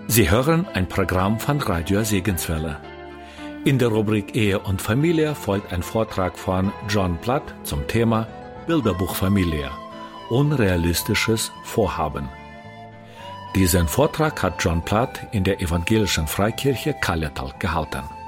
Sie hören ein Programm von Radio Segenswelle. In der Rubrik Ehe und Familie folgt ein Vortrag von John Platt zum Thema Bilderbuchfamilie – unrealistisches Vorhaben. Diesen Vortrag hat John Platt in der Evangelischen Freikirche Kalletal gehalten.